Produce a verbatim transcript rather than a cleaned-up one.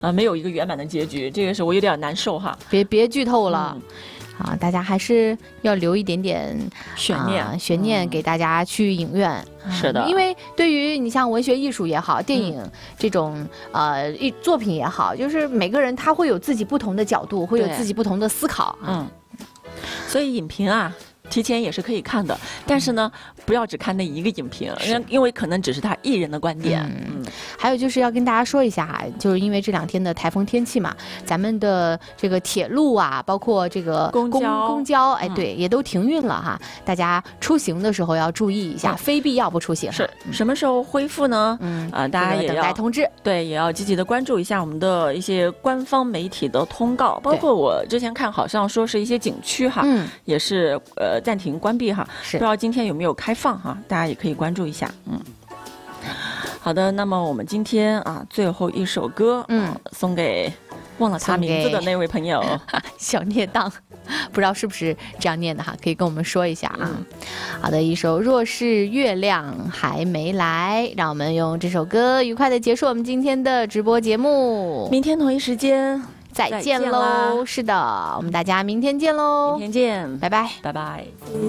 啊，没有一个圆满的结局，这个是我有点难受哈。 别别剧透了。 嗯啊，大家还是要留一点点悬念、 啊、悬念给大家去影院。 嗯、是的， 因为对于你像文学艺术也好，电影这种、嗯、呃一作品也好，就是每个人他会有自己不同的角度，会有自己不同的思考。 嗯，所以影评啊。提前也是可以看的，但是呢，不要只看那一个影评，因为可能只是他一人的观点。 嗯，还有就是要跟大家说一下哈，就是因为这两天的台风天气嘛，咱们的这个铁路啊，包括这个公交， 公交，哎，对，也都停运了哈。大家出行的时候要注意一下，非必要不出行。 是什么时候恢复呢？嗯啊，大家也要等待通知。 对，也要积极的关注一下我们的一些官方媒体的通告，包括我之前看好像说是一些景区哈，嗯，也是呃。暂停关闭哈，不知道今天有没有开放哈，大家也可以关注一下。嗯，好的，那么我们今天啊最后一首歌，嗯，送给忘了他名字的那位朋友小孽当，不知道是不是这样念的哈，可以跟我们说一下啊。嗯、好的，一首《若是月亮还没来》，让我们用这首歌愉快的结束我们今天的直播节目。 明天同一时间。 再见喽！是的，我们大家明天见喽！ 明天见， 拜拜， 拜拜。